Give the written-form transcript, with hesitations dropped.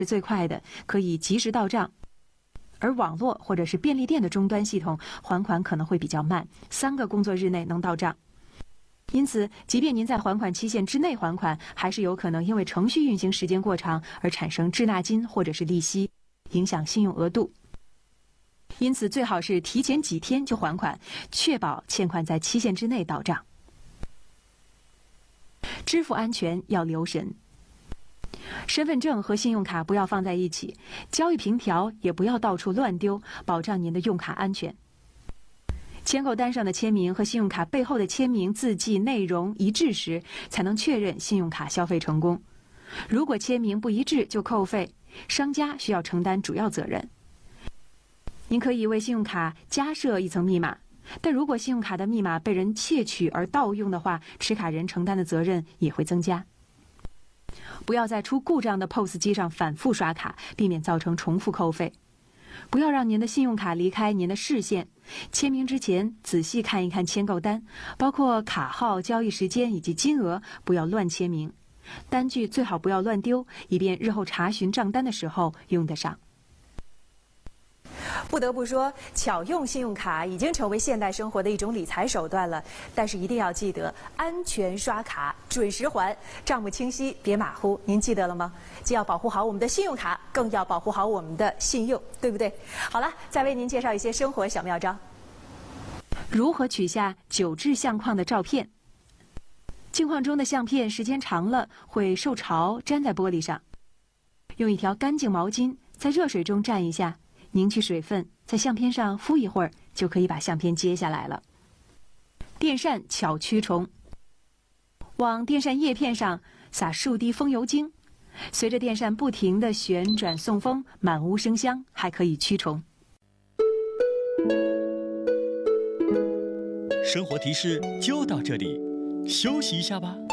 是最快的，可以及时到账。而网络或者是便利店的终端系统还款可能会比较慢，3个工作日内能到账。因此，即便您在还款期限之内还款，还是有可能因为程序运行时间过长而产生滞纳金或者是利息，影响信用额度。因此，最好是提前几天就还款，确保欠款在期限之内到账。支付安全要留神。身份证和信用卡不要放在一起，交易凭条也不要到处乱丢，保障您的用卡安全。签购单上的签名和信用卡背后的签名字迹内容一致时，才能确认信用卡消费成功。如果签名不一致就扣费，商家需要承担主要责任。您可以为信用卡加设一层密码，但如果信用卡的密码被人窃取而盗用的话，持卡人承担的责任也会增加。不要在出故障的 POS 机上反复刷卡，避免造成重复扣费。不要让您的信用卡离开您的视线。签名之前仔细看一看签购单，包括卡号、交易时间以及金额，不要乱签名。单据最好不要乱丢，以便日后查询账单的时候用得上。不得不说，巧用信用卡已经成为现代生活的一种理财手段了。但是一定要记得安全刷卡，准时还，账目清晰，别马虎。您记得了吗？既要保护好我们的信用卡，更要保护好我们的信用，对不对？好了，再为您介绍一些生活小妙招。如何取下久置相框的照片？镜框中的相片时间长了会受潮粘在玻璃上，用一条干净毛巾在热水中蘸一下，凝去水分，在相片上敷一会儿，就可以把相片揭下来了。电扇巧驱虫，往电扇叶片上撒数滴风油精，随着电扇不停地旋转送风，满屋生香，还可以驱虫。 生活提示就到这里，休息一下吧。